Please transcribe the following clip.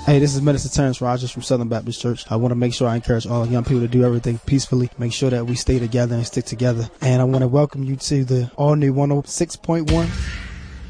Hey, this is Minister Terrence Rogers from Southern Baptist Church. I want to make sure I encourage all young people to do everything peacefully. Make sure that we stay together and stick together. And I want to welcome you to the all-new 106.1